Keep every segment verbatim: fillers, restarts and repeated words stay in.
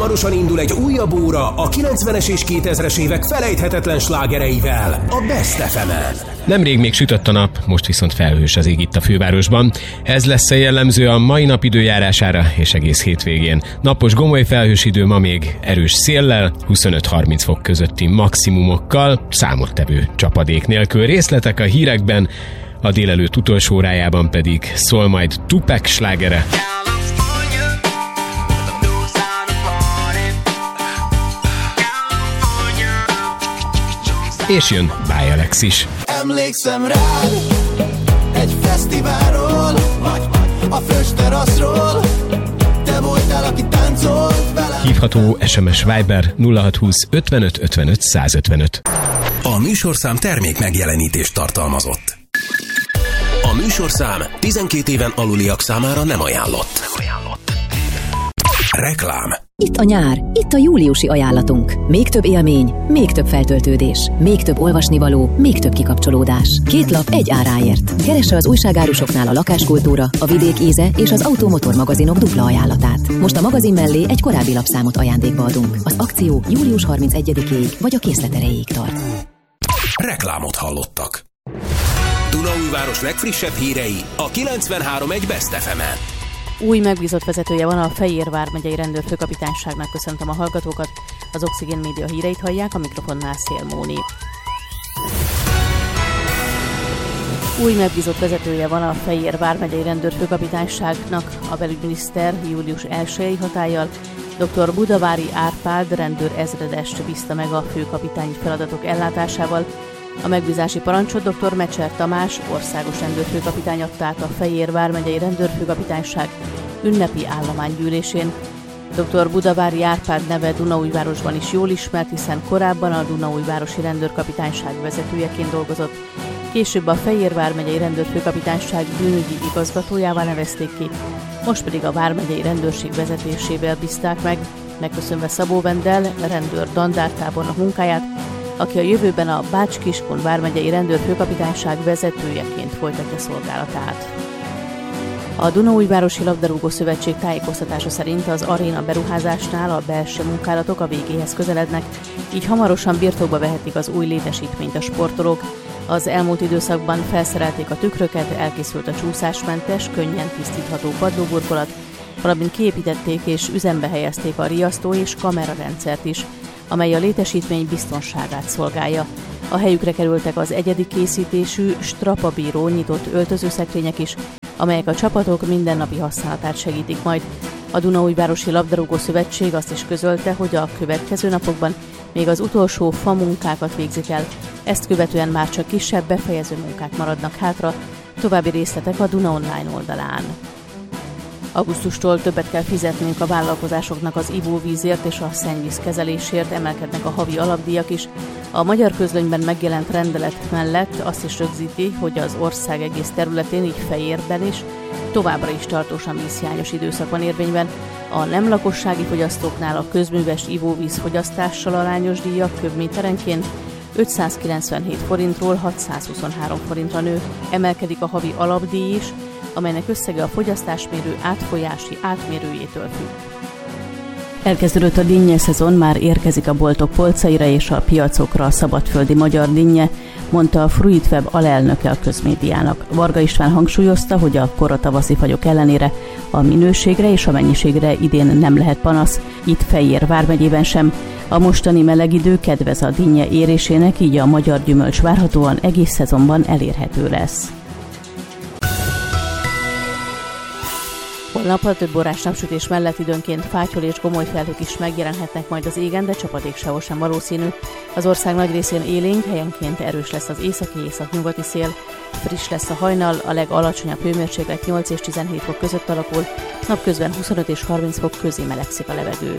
hamarosan indul egy újabb óra a kilencvenes és kétezres évek felejthetetlen slágereivel a Best ef emen. Nemrég még sütött a nap, most viszont felhős az ég itt a fővárosban. Ez lesz a jellemző a mai nap időjárására és egész hétvégén. Napos gomoly felhős idő, ma még erős széllel, huszonöt-harminc fok közötti maximumokkal, számottevő csapadék nélkül. Részletek a hírekben, a délelőtt utolsó órájában pedig szól majd Tupac slágere. És jön Báj Alex is. Emlékszem rád egy fesztiválról, a Fősteraszról, te voltál, aki táncolt velem. Hívható es em es Viber nulla hat húsz ötvenöt ötvenöt százötvenöt. A műsorszám termék megjelenítést tartalmazott. A műsorszám tizenkét éven aluliak számára nem ajánlott. Nem ajánlott. Reklám. Itt a nyár, itt a júliusi ajánlatunk. Még több élmény, még több feltöltődés, még több olvasnivaló, még több kikapcsolódás. Két lap egy áráért. Keresse az újságárusoknál a lakáskultúra, a vidék íze és az automotor magazinok dupla ajánlatát. Most a magazin mellé egy korábbi lapszámot ajándékba adunk. Az akció július harmincegyedikéig vagy a készlet erejéig tart. Reklámot hallottak. Dunaújváros legfrissebb hírei a kilencvenhárom egy Best ef emen. Új megbízott vezetője van a Fejér vármegyei rendőrfőkapitányságnak. Köszöntöm a hallgatókat. Az Oxigén Média híreit hallják, a mikrofonnál Szél Móni. Új megbízott vezetője van a Fejér vármegyei rendőrfőkapitányságnak. A belügyminiszter július elsejei hatállyal dr. Budavári Árpád rendőr ezredest bízta meg a főkapitányi feladatok ellátásával. A megbízási parancsot dr. Mecser Tamás, országos rendőrfőkapitány adta át a Fejér vármegyei rendőrfőkapitányság ünnepi állománygyűlésén. dr. Budavári Árpád neve Dunaújvárosban is jól ismert, hiszen korábban a Dunaújvárosi rendőrkapitányság vezetőjeként dolgozott. Később a Fejér vármegyei rendőrfőkapitányság bűnügyi igazgatójává nevezték ki, most pedig a vármegyei rendőrség vezetésével bízták meg, megköszönve Szabó Vendel, rendőr dandártábornok munkáját, aki a jövőben a Bács-Kiskun vármegyei rendőrfőkapitányság vezetőjeként folytatja szolgálatát. A Dunaújvárosi Labdarúgó Szövetség tájékoztatása szerint az aréna beruházásnál a belső munkálatok a végéhez közelednek, így hamarosan birtokba vehetik az új létesítményt a sportolók. Az elmúlt időszakban felszerelték a tükröket, elkészült a csúszásmentes, könnyen tisztítható padlóburkolat, valamint kiépítették és üzembe helyezték a riasztó és kamerarendszert is, amely a létesítmény biztonságát szolgálja. A helyükre kerültek az egyedi készítésű, strapabíró nyitott öltözőszekrények is, amelyek a csapatok mindennapi használatát segítik majd. A Dunaújvárosi Labdarúgó Szövetség azt is közölte, hogy a következő napokban még az utolsó fa munkákat végzik el. Ezt követően már csak kisebb befejező munkák maradnak hátra, további részletek a Duna Online oldalán. Augusztustól többet kell fizetniük a vállalkozásoknak az ivóvízért és a szennyvíz kezelésért, emelkednek a havi alapdíjak is. A Magyar Közlönyben megjelent rendelet mellett azt is rögzíti, hogy az ország egész területén, így Fejérben is, továbbra is tartósan vízhiányos időszak van érvényben. A nem lakossági fogyasztóknál a közműves ivóvíz fogyasztással arányos díjak köbméterenként ötszázkilencvenhét forintról hatszázhuszonhárom forintra nő, emelkedik a havi alapdíj is, amelynek összege a fogyasztásmérő átfolyási átmérőjétől függ. Elkezdődött a dinnye szezon, már érkezik a boltok polcaira és a piacokra a szabadföldi magyar dinnye, mondta a Fruitweb alelnöke a közmédiának. Varga István hangsúlyozta, hogy a kora tavaszi fagyok ellenére a minőségre és a mennyiségre idén nem lehet panasz, itt Fejér vármegyében sem. A mostani meleg idő kedvez a dinnye érésének, így a magyar gyümölcs várhatóan egész szezonban elérhető lesz. Holnap a több órás napsütés mellett időnként fátyol és gomoly felhők is megjelenhetnek majd az égen, de csapadék sehol sem valószínű. Az ország nagy részén élénk, helyenként erős lesz az északi északnyugati szél, friss lesz a hajnal, a legalacsonyabb hőmérséklet nyolc és tizenhét fok között alakul, napközben huszonöt és harminc fok közé melegszik a levegő.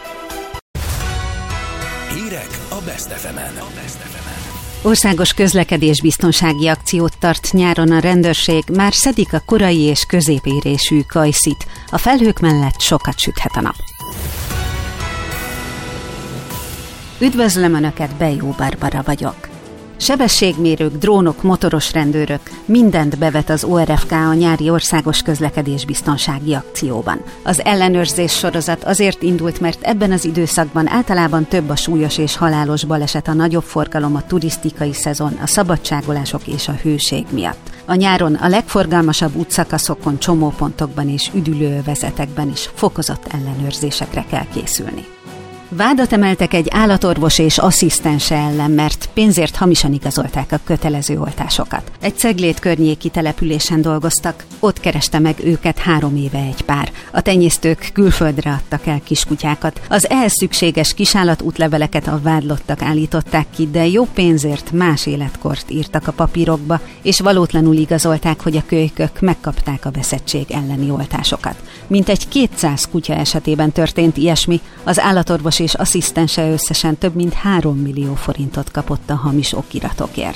Hírek a Best ef emen. Országos közlekedésbiztonsági akciót tart nyáron a rendőrség, már szedik a korai és középérésű kajszit. A felhők mellett sokat süthet a nap. Üdvözlöm Önöket, Bejó Barbara vagyok. Sebességmérők, drónok, motoros rendőrök, mindent bevet az o er ef ká a nyári országos közlekedésbiztonsági akcióban. Az ellenőrzés sorozat azért indult, mert ebben az időszakban általában több a súlyos és halálos baleset, a nagyobb forgalom, a turisztikai szezon, a szabadságolások és a hőség miatt. A nyáron a legforgalmasabb útszakaszokon, csomópontokban és üdülőövezetekben is fokozott ellenőrzésekre kell készülni. Vádat emeltek egy állatorvos és asszisztense ellen, mert pénzért hamisan igazolták a kötelező oltásokat. Egy Ceglét környéki településen dolgoztak, ott kereste meg őket három éve egy pár. A tenyésztők külföldre adtak el kiskutyákat. Az ehhez szükséges kisállatútleveleket a vádlottak állították ki, de jó pénzért más életkort írtak a papírokba, és valótlanul igazolták, hogy a kölykök megkapták a veszettség elleni oltásokat. Mintegy kétszáz kutya esetében történt ilyesmi, az állatorvos és asszisztense összesen több mint három millió forintot kapott a hamis okiratokért.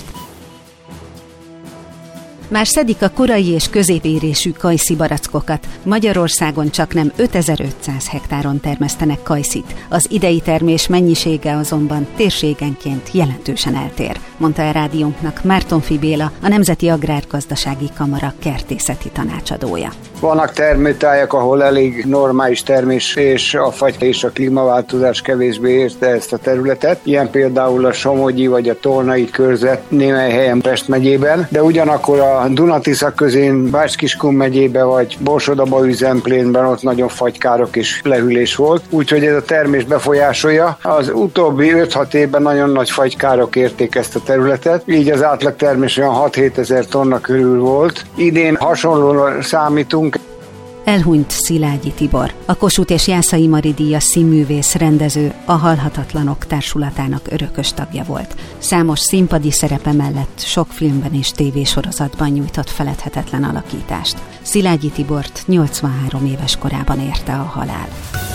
Már szedik a korai és középérésű kajszi barackokat. Magyarországon csaknem ötezer-ötszáz hektáron termesztenek kajszit. Az idei termés mennyisége azonban térségenként jelentősen eltér, mondta a rádiónknak Mártonfi Béla, a Nemzeti Agrárgazdasági Kamara kertészeti tanácsadója. Vannak termőtájak, ahol elég normális termés, és a fagy és a klímaváltozás kevésbé érte ezt a területet. Ilyen például a Somogyi vagy a Tolnai körzet némely helyen Pest megyében, de ugyanakkor a Duna-Tisza közén Bács-Kiskun megyében vagy Borsod-Abaúj Zemplénben ott nagyon fagykárok és lehűlés volt, úgyhogy ez a termés befolyásolja. Az utóbbi öt-hat évben nagyon nagy fagykárok érték ezt a területet, így az átlag termés olyan hat-hét ezer tonna körül volt. Idén hasonlóan számítunk. Elhunyt Szilágyi Tibor, a Kossuth és Jászai Mari díjas színművész, rendező, a Halhatatlanok társulatának örökös tagja volt. Számos színpadi szerepe mellett sok filmben és tévésorozatban nyújtott feledhetetlen alakítást. Szilágyi Tibort nyolcvanhárom éves korában érte a halál.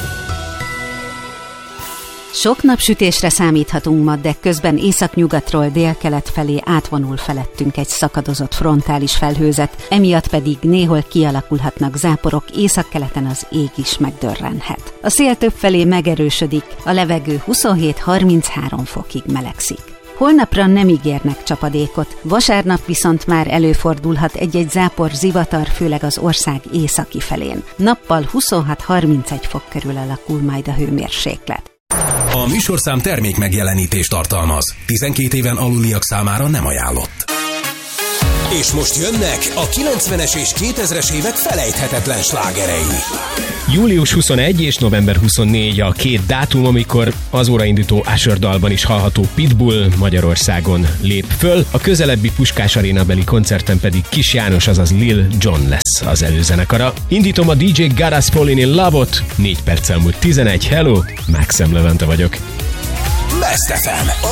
Sok napsütésre számíthatunk ma, de közben északnyugatról délkelet felé átvonul felettünk egy szakadozott frontális felhőzet, emiatt pedig néhol kialakulhatnak záporok, északkeleten az ég is megdörrenhet. A szél többfelé megerősödik, a levegő huszonhét-harminchárom fokig melegszik. Holnapra nem ígérnek csapadékot, vasárnap viszont már előfordulhat egy-egy zápor, zivatar, főleg az ország északi felén. Nappal huszonhat-harmincegy fok körül alakul majd a hőmérséklet. A műsorszám termék megjelenítést tartalmaz. tizenkét éven aluliak számára nem ajánlott. És most jönnek a kilencvenes és kétezres évek felejthetetlen slágerei. július huszonegy és november huszonnégy a két dátum, amikor az óraindító Usher dalban is hallható Pitbull Magyarországon lép föl. A közelebbi Puskás arénabeli koncerten pedig Kis János, azaz Lil Jon lesz az előzenekara. Indítom a dé dzsé Garas Fallin in Love-ot, négy perccel múlt tizenegy. Hello, Maxem Levente vagyok. Best ef em.